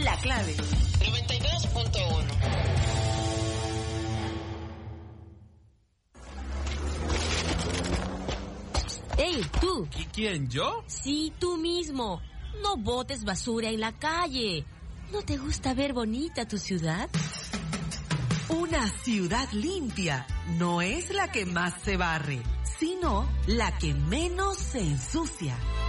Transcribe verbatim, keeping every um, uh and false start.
La Clave. noventa y dos punto uno. ¡Ey, tú! ¿Y quién, yo? Sí, tú mismo. No botes basura en la calle. ¿No te gusta ver bonita tu ciudad? Una ciudad limpia no es la que más se barre, sino la que menos se ensucia.